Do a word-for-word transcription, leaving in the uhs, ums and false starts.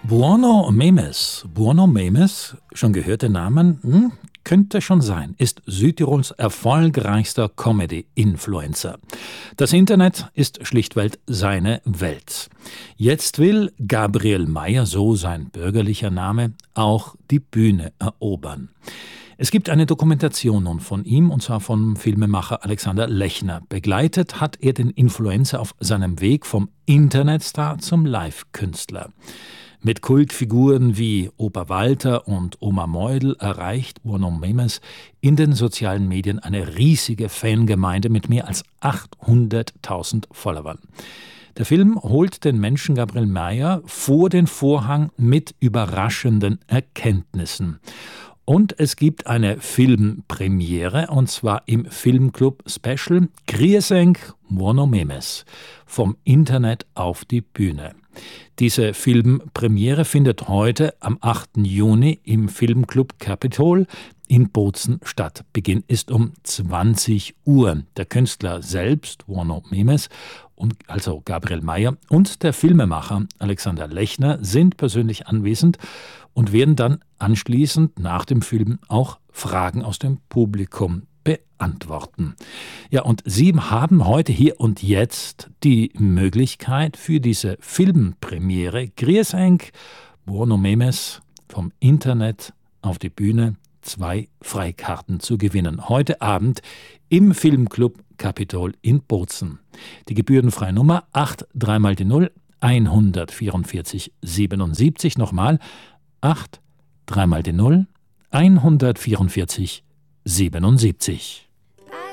Buono Memes. Buono Memes, schon gehört der Name? Hm, könnte schon sein, ist Südtirols erfolgreichster Comedy-Influencer. Das Internet ist schlichtweg seine Welt. Jetzt will Gabriel Mayer, so sein bürgerlicher Name, auch die Bühne erobern. Es gibt eine Dokumentation nun von ihm, und zwar vom Filmemacher Alexander Lechner. Begleitet hat er den Influencer auf seinem Weg vom Internetstar zum Live-Künstler. Mit Kultfiguren wie Opa Walter und Oma Meudel erreicht Buono Memes in den sozialen Medien eine riesige Fangemeinde mit mehr als achthunderttausend Followern. Der Film holt den Menschen Gabriel Mayer vor den Vorhang mit überraschenden Erkenntnissen. Und es gibt eine Filmpremiere, und zwar im Filmclub Special Griesenk Buono Memes, vom Internet auf die Bühne. Diese Filmpremiere findet heute am achten Juni im Filmclub Capitol in Bozen statt. Beginn ist um zwanzig Uhr. Der Künstler selbst, Buono Memes, und also Gabriel Mayer, und der Filmemacher Alexander Lechner sind persönlich anwesend und werden dann anschließend nach dem Film auch Fragen aus dem Publikum beantworten. Ja, und Sie haben heute hier und jetzt die Möglichkeit für diese Filmpremiere Griesenk Buono Memes vom Internet auf die Bühne zwei Freikarten zu gewinnen. Heute Abend im Filmclub Capitol in Bozen. Die gebührenfreie Nummer acht drei mal die null hundertvierundvierzig siebenundsiebzig. Nochmal acht drei mal die null hundertvierundvierzig siebenundsiebzig.